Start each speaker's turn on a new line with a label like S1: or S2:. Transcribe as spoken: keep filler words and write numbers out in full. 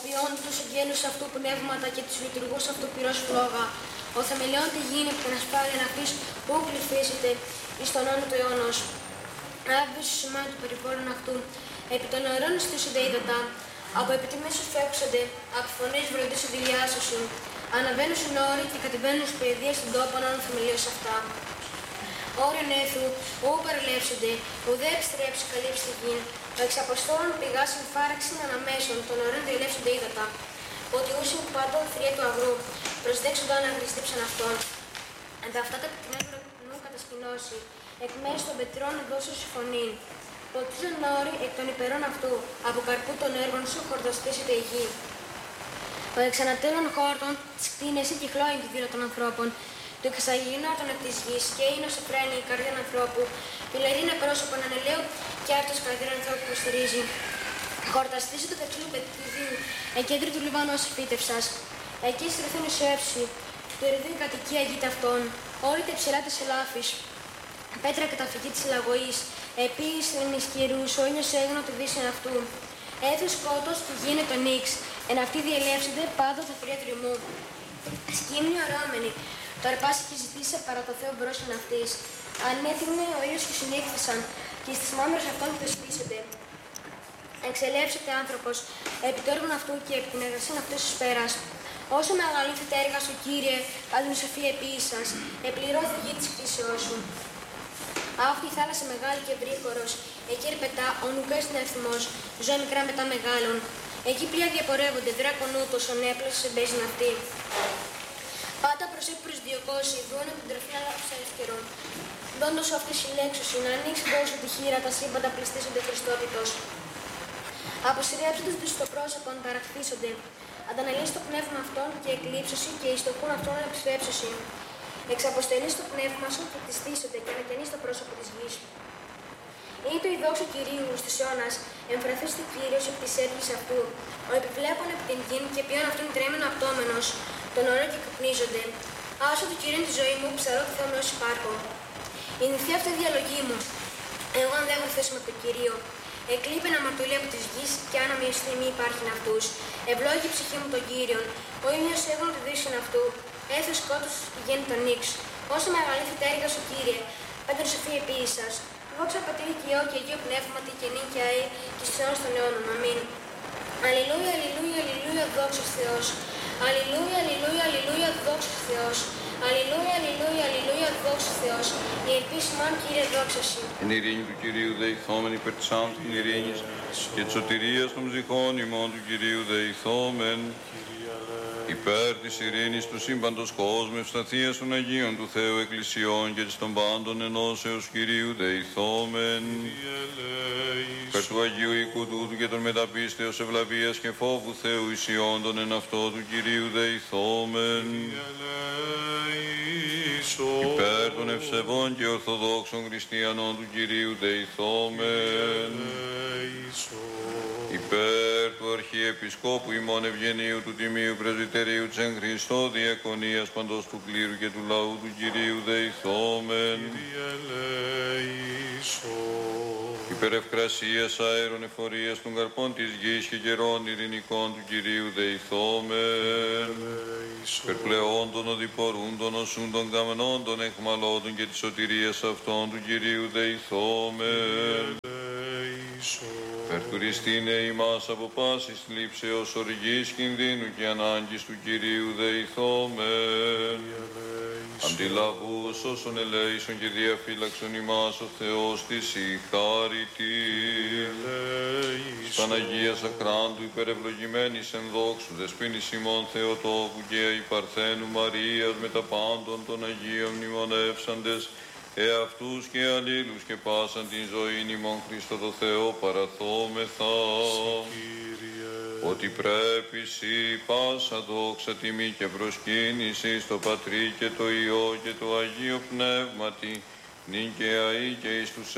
S1: οποίων τους εγγένους αυτού πνεύματα και τους λειτουργούς αυτού πυρός φλόγα, ο θεμελιώντη γίνει από την ασφάλεια αυτής που πληθύσετε εις τον αιώνα του αιώνος. Άβδος σου σημαίνει του περιβόλων αυτού, επί των νερών στήσονται ύδατα, από επιτιμήσεις φεύξονται, από φωνές βροντής δηλιάσωσιν. Αναβαίνουν στην όρη και κατεβαίνουν στις παιδείες των τόπων όν θεμελίως αυτά. Όριον έθου, ου παρελεύσονται, ουδέ επιστρέψει καλύψει τη γην, ο εξ αποστόλων πηγάς συμφάραξην αναμέσων, των ορών διελεύσονται ύδατα. Ότι ούσιν πάντων θρία του αγρού, προσδέξοντα να γριστύψαν αυτόν. Εντα αυτά τα πετυμένου νου κατασκηνώσει, εκ μέσω των πετρών δώσω συμφωνήν. Ποτίζον όροι εκ των υπερών αυτού, από καρπού των έργων σου χορταστήσεται η γη. Ο εξανατέλων χόρτων της κτίνεση κυκλώει τη βήρα των ανθρώπων. Το εξαγεινότων εκ της γης και είναι ως εφραίνει η καρδιά ανθρώπου, πιλερίνε πρόσωπον ανελαίου και άρτος καρδιά ανθρώπου που στηρίζει. Χορταστήσει του δεξιού πετιδίου, εκέντρου του Λιβάνου ως φύτευσας. Εκεί στρεφούν η σέψη, του ερηδίου κατοικία γη ταυτών, όλοι τα υψηλά της ελάφης. Πέτρα και τα φυγή της λαγωής, επίσης την ισκυρούς, ο ήλιος έγνω τη δύση αυτού. Έθου σκότος και γίνεται το νίξ, εν αυτοί διελεύσονται πάντο τα φυρία τριμμού. Σκύμνοι ορώμενοι, το αρπάσει και ζητήσε παρά το Θεό μπρόσιν αυτής. Ανέτεινε ο ήλιος και συνέχθησαν, και στις μάμερες αυτών που θεσπίσονται. Εξελεύσεται άνθρωπος, επί το έργο αυτού και επί την εργασία αυτού της πέρας. Όσο μεγαλύτερα έργα σου, Κύριε, καλήν σοφία επίησας, επληρώθη η γη της κτήσεώς σου. Αυτή η θάλασσα μεγάλη και ευρύχωρος, εκεί ερπετά ο νουκές την αριθμός, ζωή μικρά μετά μεγάλων. Εκεί πλοία διαπορεύονται, δράκονούτος, ο νέπλος σε μπέζιν αυτή. Πάντα προς έπρους διωκώσει, δούνε την τροφή άλλαψα ευκαιρών. Δόντος αυτή συλλέξωση, να ανοίξει δώσου τη χείρα, τα σύμπαντα πληστήσονται χριστόπιτος. Αποσυριέψοντες τους στο πρόσωπον ταραχθήσονται. Ανταναλύσει το πνεύμα αυτών και εκλείψωση και εις το χούν αυτών επισφέψωση. Εξαποστελείς το πνεύμα σου και κτιστήσονται και ανακαινείς το πρόσωπο της γης. Είναι το ειδόξο Κυρίου στους αιώνας, εμφραθείς του Κύριος επί της έργης αυτού. Ο επιβλέπων επί την γην και ποιον αυτόν τρέμενο απτόμενος, τον ωραίο και καπνίζονται. Άσο του Κυρίου τη ζωή μου, ψαρώ το Θεό με όσοι υπάρχω. Η νυχτή αυτή διαλογή μου. Εγώ αν δεν έχω θέση με τον Κύριο. Εκλείπεν αμαρτωλία από της γης και άνα μια στιγμή υπάρχει αυτούς. Ευλόγη η ψυχή μου τον Κύριον. Ο ήλιος έγνω τη δύση αυτού. Έθε σκότους πηγαίνει τον νίξ. Όσο μεγαλύτερη τα έργα σου, Κύριε, πέντρε σοφία επίησας. Δόξα Πατρί και Υιό και Αγίο Πνεύματι και νίκη αή και στους αιώνας των αιώνων. Αμήν. Αλληλούια, αλληλούια, αλληλούια, δόξος Θεός. Αλληλούια, αλληλούια, αλληλούια, δόξος Θεός. Αλληλούια, αλληλούια, αλληλούια, δόξος Θεός. Η ελπίση μάν, Κύριε, δόξα Συ.
S2: Εν ειρήνη του Κυρίου δεηθόμεν υπέρ της άνθην ειρήνης και της σωτηρίας των ψυχών ημών του Κυρίου δεηθόμεν. Υπέρ της ειρήνης του σύμπαντος κόσμου, ευσταθίας των Αγίων του Θεού Εκκλησιών και της των πάντων ενώσεως Κυρίου δεηθόμεν. Υπέρ του Αγίου οίκου τούτου και των μεταπίστεως ευλαβίας και φόβου Θεού ισιόντων εν αυτό του Κυρίου δεηθόμεν. Υπέρ των ευσεβών και ορθοδόξων χριστιανών του Κυρίου δεηθόμεν. Υπέρ του Αρχιεπισκόπου ημών Ευγενίου του Τιμίου Πρεσβυτερίου της εν Χριστώ Διακονίας παντός του κλήρου και του λαού του Κυρίου δεηθόμεν. Υπέρ ευκρασίας αέρων εφορίας των καρπών της γης και καιρών ειρηνικών του Κυρίου δεηθόμεν. Υπέρ πλεών των οδηπορούντων οσούν των καμνών των εχμαλώτων και της σωτηρίας αυτών του Κυρίου δεηθόμεν. Υπέρ τουριστήνε ημάς από πάσης θλίψεως οργής κινδύνου και ανάγκης του Κυρίου δεηθόμεν. Αντιλαβούς όσων ελέησον και διαφύλαξον ημάς ο Θεός της η χάρητη. Παναγίας Ακράντου υπερευλογημένης εν δόξου δεσποίνης ημών Θεοτόκου και η Παρθένου Μαρίας με τα πάντων των Αγίων μνημονεύσαντες εαυτούς και αλλήλους και πάσαν την ζωήν ημών Χριστό το Θεό παραθόμεθα. Ότι πρέπει σοι πάσα δόξα τιμή και προσκύνηση στο Πατρί και το Υιό και το Αγίο Πνεύματι νυν και αεί και εις τους